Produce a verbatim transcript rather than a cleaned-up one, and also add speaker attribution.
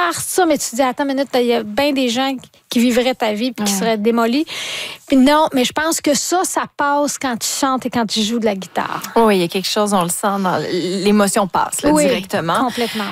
Speaker 1: faire ça, mais tu te dis, attends une minute, il y a bien des gens qui vivraient ta vie puis qui
Speaker 2: Ouais.
Speaker 1: seraient démolis. Puis non, mais je pense que ça, ça passe quand tu chantes et quand tu joues de la guitare.
Speaker 2: Oui, il y a quelque chose, on le sent, dans l'émotion passe là,
Speaker 1: Oui,
Speaker 2: directement.
Speaker 1: complètement.